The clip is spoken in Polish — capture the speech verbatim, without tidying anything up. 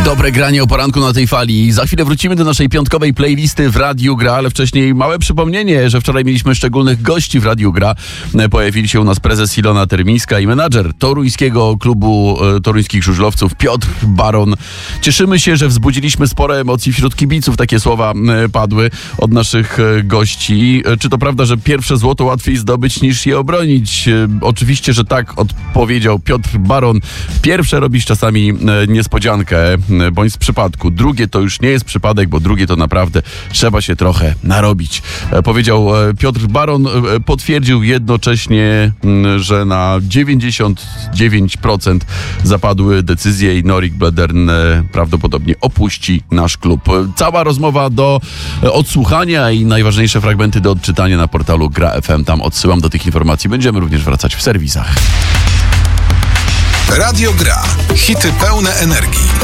Dobre granie o poranku na tej fali. Za chwilę wrócimy do naszej piątkowej playlisty w Radiu Gra, ale wcześniej małe przypomnienie, że wczoraj mieliśmy szczególnych gości w Radiu Gra. Pojawili się u nas prezes Ilona Termińska i menadżer toruńskiego klubu e, toruńskich żużlowców Piotr Baron. Cieszymy się, że wzbudziliśmy spore emocje wśród kibiców. Takie słowa e, padły od naszych e, gości. E, czy to prawda, że pierwsze złoto łatwiej zdobyć niż je obronić? E, oczywiście, że tak, odpowiedział Piotr Baron. Pierwsze robisz czasami e, niespodziankę, bądź z przypadku. Drugie to już nie jest przypadek, bo drugie to naprawdę trzeba się trochę narobić. E, powiedział e, Piotr Baron. E, potwierdził jednocześnie, m, że na dziewięćdziesiąt dziewięć procent zapadły decyzje i Norik Bledern e, prawdopodobnie opuści nasz klub. E, cała rozmowa do e, odsłuchania i najważniejsze fragmenty do odczytania na portalu Gra F M. Tam odsyłam do tych informacji. Będziemy również wracać w serwisach. Radio Gra. Hity pełne energii.